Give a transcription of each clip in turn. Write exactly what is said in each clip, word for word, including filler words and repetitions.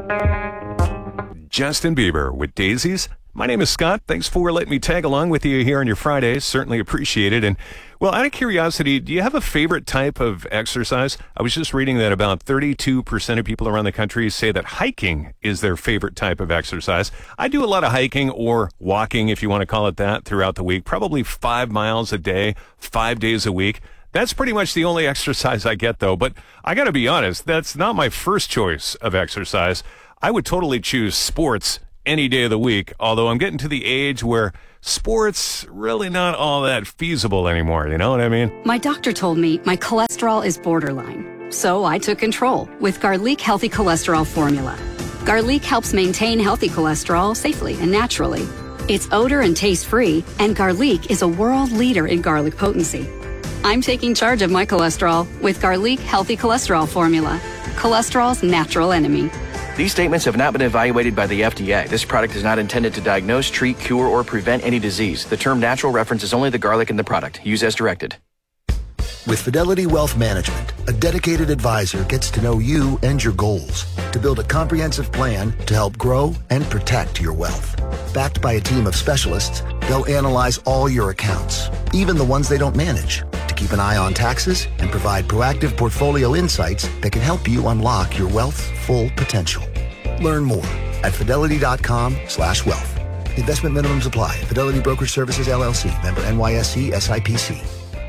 Justin Bieber with Daisies. My name is Scott. Thanks for letting me tag along with you here on your Fridays. Certainly appreciate it. And, well, out of curiosity, do you have a favorite type of exercise? I was just reading that about thirty-two percent of people around the country say that hiking is their favorite type of exercise. I do a lot of hiking or walking, if you want to call it that, throughout the week, probably five miles a day, five days a week. That's pretty much the only exercise I get, though. But I got to be honest, that's not my first choice of exercise. I would totally choose sports any day of the week, although I'm getting to the age where sports really not all that feasible anymore. You know what I mean? My doctor told me my cholesterol is borderline, so I took control with Garlic Healthy Cholesterol Formula. Garlic helps maintain healthy cholesterol safely and naturally. It's odor and taste-free, and Garlic is a world leader in garlic potency. I'm taking charge of my cholesterol with Garlic Healthy Cholesterol Formula, cholesterol's natural enemy. These statements have not been evaluated by the F D A. This product is not intended to diagnose, treat, cure, or prevent any disease. The term natural references only the garlic in the product. Use as directed. With Fidelity Wealth Management, a dedicated advisor gets to know you and your goals to build a comprehensive plan to help grow and protect your wealth. Backed by a team of specialists, they'll analyze all your accounts, even the ones they don't manage, to keep an eye on taxes and provide proactive portfolio insights that can help you unlock your wealth's full potential. Learn more at fidelity.com slash wealth. Investment minimums apply. Fidelity Brokerage Services, L L C. Member N Y S E S I P C.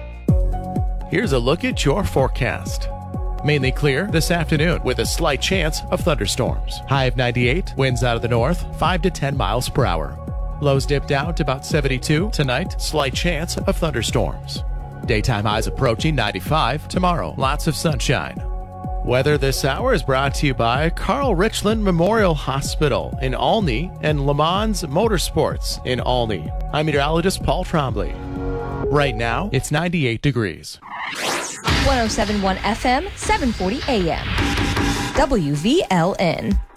Here's a look at your forecast. Mainly clear this afternoon with a slight chance of thunderstorms. High of ninety-eight, winds out of the north, five to ten miles per hour. Lows dip down to about seventy-two. Tonight, slight chance of thunderstorms. Daytime highs approaching ninety-five. Tomorrow, lots of sunshine. Weather this hour is brought to you by Carl Richland Memorial Hospital in Olney and Le Mans Motorsports in Olney. I'm meteorologist Paul Trombley. Right now, it's ninety-eight degrees. one oh seven point one F M, seven forty A M. W V L N.